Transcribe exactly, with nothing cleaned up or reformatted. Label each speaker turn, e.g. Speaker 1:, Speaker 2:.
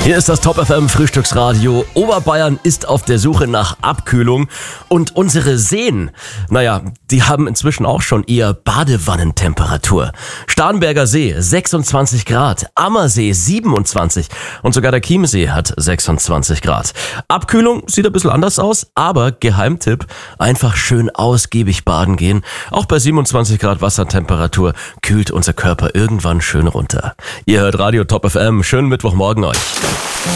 Speaker 1: Hier ist das Top F M Frühstücksradio. Oberbayern ist auf der Suche nach Abkühlung und unsere Seen, naja, die haben inzwischen auch schon eher Badewannentemperatur. Starnberger See sechsundzwanzig Grad, Ammersee siebenundzwanzig und sogar der Chiemsee hat sechsundzwanzig Grad. Abkühlung sieht ein bisschen anders aus, aber Geheimtipp, einfach schön ausgiebig baden gehen. Auch bei siebenundzwanzig Grad Wassertemperatur kühlt unser Körper irgendwann schön runter. Ihr hört Radio Top F M, schönen Mittwochmorgen euch.